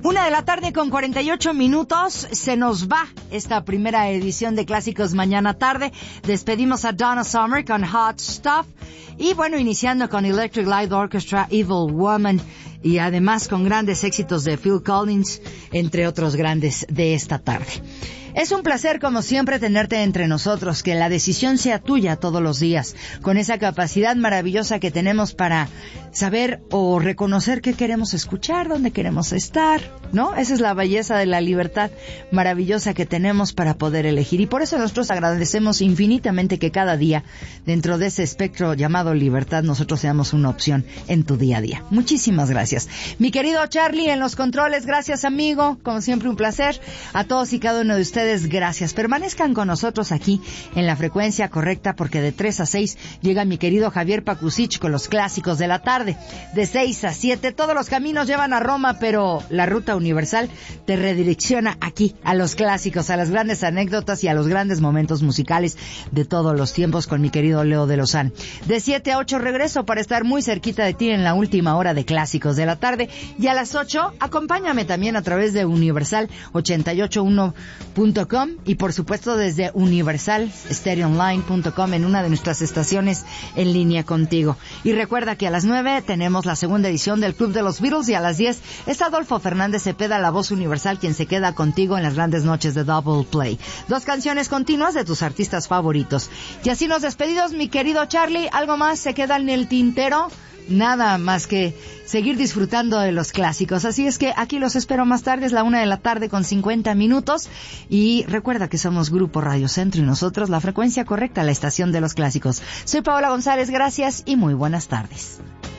1:48 p.m. Se nos va esta primera edición de Clásicos Mañana Tarde. Despedimos a Donna Summer con Hot Stuff. Y bueno, iniciando con Electric Light Orchestra, Evil Woman. Y además con grandes éxitos de Phil Collins, entre otros grandes de esta tarde. Es un placer, como siempre, tenerte entre nosotros, que la decisión sea tuya todos los días, con esa capacidad maravillosa que tenemos para saber o reconocer qué queremos escuchar, dónde queremos estar, ¿no? Esa es la belleza de la libertad maravillosa que tenemos para poder elegir. Y por eso nosotros agradecemos infinitamente que cada día, dentro de ese espectro llamado libertad, nosotros seamos una opción en tu día a día. Muchísimas gracias. Mi querido Charlie en los controles, gracias amigo, como siempre un placer. A todos y cada uno de ustedes, gracias. Permanezcan con nosotros aquí en la frecuencia correcta, porque de 3 a 6 llega mi querido Javier Pakusich con los clásicos de la tarde. De 6 a 7 todos los caminos llevan a Roma, pero la ruta universal te redirecciona aquí a los clásicos, a las grandes anécdotas y a los grandes momentos musicales de todos los tiempos con mi querido Leo de Lozán. De 7 a 8 regreso para estar muy cerquita de ti en la última hora de Clásicos de la Tarde, y a las 8 acompáñame también a través de Universal 881.com y por supuesto desde universalstereoonline.com en una de nuestras estaciones en línea contigo. Y recuerda que a las 9 tenemos la segunda edición del Club de los Beatles, y a las 10 está Adolfo Fernández Cepeda, la voz universal, quien se queda contigo en las grandes noches de Double Play. 2 canciones continuas de tus artistas favoritos. Y así nos despedimos, mi querido Charlie. ¿Algo más se queda en el tintero? Nada más que seguir disfrutando de los clásicos. Así es que aquí los espero más tarde, es la 1:50 p.m. Y recuerda que somos Grupo Radio Centro y nosotros la frecuencia correcta, la estación de los clásicos. Soy Paola González, gracias y muy buenas tardes.